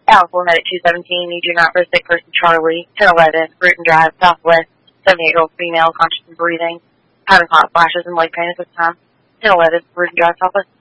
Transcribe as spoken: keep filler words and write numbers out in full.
Alice Medic two seventeen, need you not for sick person Charlie, ten eleven, Bruton Drive, Southwest, seventy-eight-year-old female, conscious and breathing, having hot flashes and leg pain at this time, ten eleven, Bruton Drive, Southwest.